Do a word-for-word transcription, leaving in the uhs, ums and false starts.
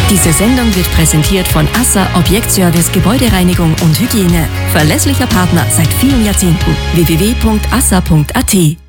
Diese Sendung wird präsentiert von ASSA Objektservice Gebäudereinigung und Hygiene. Verlässlicher Partner seit vielen Jahrzehnten. w w w punkt assa punkt a t